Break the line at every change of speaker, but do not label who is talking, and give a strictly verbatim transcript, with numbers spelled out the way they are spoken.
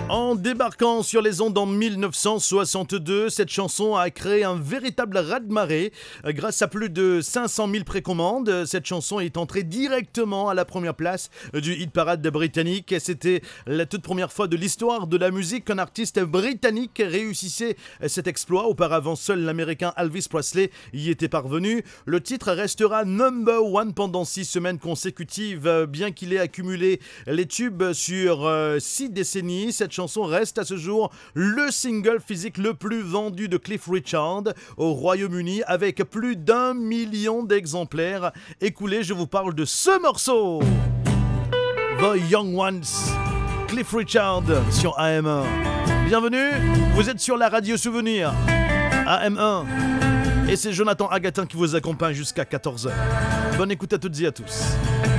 En débarquant sur les ondes en mille neuf cent soixante-deux, cette chanson a créé un véritable raz-de-marée. Grâce à plus de cinq cent mille précommandes, cette chanson est entrée directement à la première place du hit-parade britannique. C'était la toute première fois de l'histoire de la musique qu'un artiste britannique réussissait cet exploit. Auparavant, seul l'américain Elvis Presley y était parvenu. Le titre restera number one pendant six semaines consécutives, bien qu'il ait accumulé les tubes sur euh, six décennies. Cette chanson reste à ce jour le single physique le plus vendu de Cliff Richard au Royaume-Uni avec plus d'un million d'exemplaires écoulés. Je vous parle de ce morceau, The Young Ones, Cliff Richard sur A M un. Bienvenue, vous êtes sur la radio Souvenir A M un et c'est Jonathan Agatin qui vous accompagne jusqu'à quatorze heures. Bonne écoute à toutes et à tous.